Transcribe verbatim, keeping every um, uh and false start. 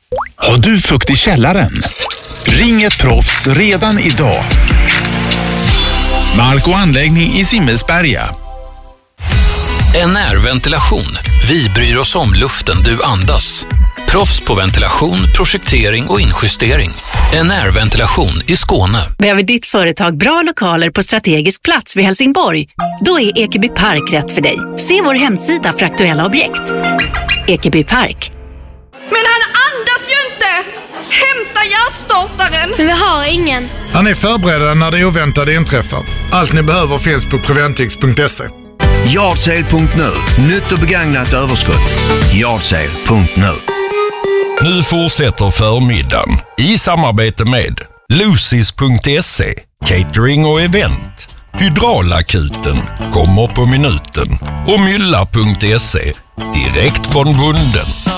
Har du fukt i källaren? Ring ett proffs redan idag. Mark- och anläggning i Simmelsberga. N R-ventilation. Vi bryr oss om luften du andas. Proffs på ventilation, projektering och injustering. N R-ventilation i Skåne. Behöver ditt företag bra lokaler på strategisk plats vid Helsingborg? Då är Ekeby Park rätt för dig. Se vår hemsida för aktuella objekt. Ekeby Park. Men han andas ju inte! Hämta hjärtstartaren! Men vi har ingen. Han är förberedda när det oväntade inträffar. Allt ni behöver finns på Preventix punkt se. Yardsale punkt nu. Nytt och begagnat överskott. Yardsale punkt nu. Nu fortsätter förmiddagen i samarbete med Lucis punkt se, catering och event. Hydraulakuten kommer på minuten och Mylla punkt se, direkt från bunden.